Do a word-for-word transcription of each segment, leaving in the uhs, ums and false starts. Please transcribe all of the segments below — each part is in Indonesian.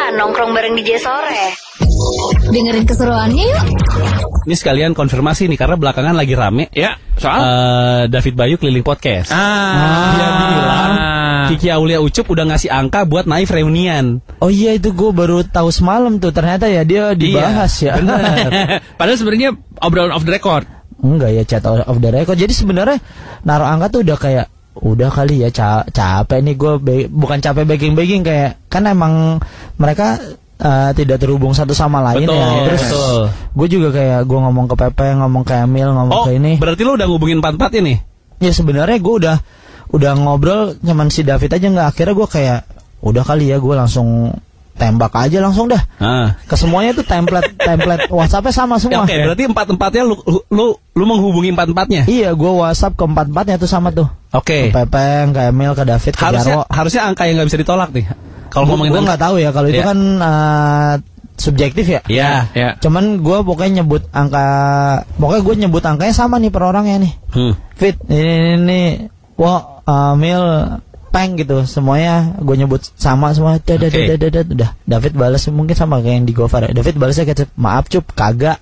Seru-seruan nongkrong bareng D J sore. Dengerin keseruannya yuk. Ini sekalian konfirmasi nih, karena belakangan lagi rame. Ya, soal uh, David Bayu keliling podcast. Ah. Dia bilang Kiki Aulia Ucup udah ngasih angka buat Naif reunian. Oh iya, itu gue baru tahu semalam tuh. Ternyata ya dia dibahas iya, ya. Padahal sebenarnya obrolan off the record. Enggak ya, chat off the record. Jadi sebenarnya naruh angka tuh udah kayak udah kali ya, ca- capek nih gue be- bukan capek begging-begging, kayak kan emang mereka uh, tidak terhubung satu sama lain. Betul, ya. Terus gue juga kayak gue ngomong ke Pepe, ngomong ke Emil, ngomong oh, ke ini. Berarti lo udah ngubungin empat-empatnya nih? Ya sebenarnya gue udah udah ngobrol cuman si David aja nggak. Akhirnya gue kayak udah kali ya, gue langsung tembak aja langsung dah. Ah. Ke semuanya tuh template template WhatsApp-nya sama semua. Ya, Oke, okay, berarti empat-empatnya lu, lu lu lu menghubungi empat-empatnya? Iya, gue WhatsApp ke empat-empatnya tuh sama tuh. Oke. Okay. Ke Pepeng, ke Emil, ke David, ke harusnya, Jarwo. Harusnya angka yang nggak bisa ditolak nih. Kalau ngomongin gue nggak tahu ya, kalau itu yeah. kan uh, subjektif ya. Iya. Yeah. Yeah. Cuman gue pokoknya nyebut angka, pokoknya gue nyebut angkanya sama nih per orangnya nih. Hmm. Fit, ini ini, wah, uh, Mil, Peng gitu, semuanya gue nyebut sama semua. Dadah, okay. dadah, dadah, udah. David balas mungkin sama kayak yang di Gofar. David balasnya kayak maaf cup, kagak.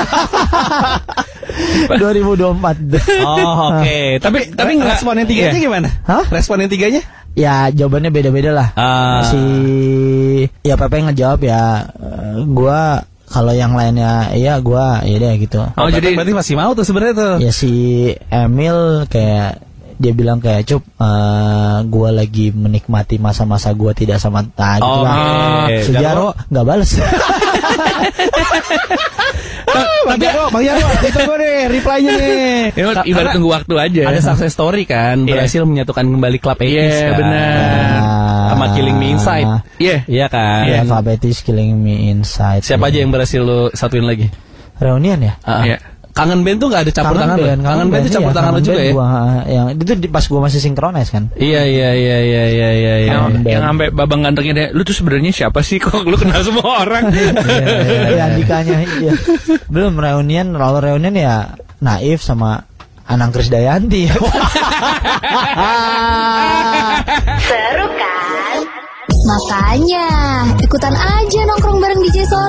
dua ribu dua puluh empat. Oh oke. Okay. tapi tapi respon yang tiganya gimana? Hah? Respon yang tiganya? Ya jawabannya beda-beda lah. Ah. Si ya Pepe ngejawab ya, uh, gua kalau yang lainnya iya gua ya deh gitu. Oh, oh jadi berarti masih mau tuh sebenarnya tuh. Ya si Emil kayak dia bilang kayak cup, uh, gua lagi menikmati masa-masa gua tidak sama nah, gitu oh, lah. Okay. Si Jarwo nggak balas. Bang Jarwo, Bang Jarwo, itu gue nih reply-nya nih. Ibarat Karena tunggu waktu aja. Ada success story kan, yeah. berhasil menyatukan kembali Club delapan puluh Iya, yeah, kan. benar. Sama Killing Me Inside. Iya, yeah. iya kan. Iya, Club delapan puluh Killing Me Inside. Siapa ya. aja yang berhasil lu satuin lagi? Reunian ya? Uh, yeah. Kangen band tuh gak ada campur kangen tangan band, lo? Kangen band tuh campur iya, tangan lo juga ya? Gua, yang, itu di, pas gua masih sinkronis kan? Iya, iya, iya, iya, iya, iya. Yang, yang sampai babang gantengnya deh, lu tuh sebenarnya siapa sih kok lu kenal semua orang? Iya, Andikanya, iya. Belum reunian, kalau reunian ya Naif sama Anang Krisdayanti. Seru kan? Makanya ikutan aja nongkrong bareng D J sore.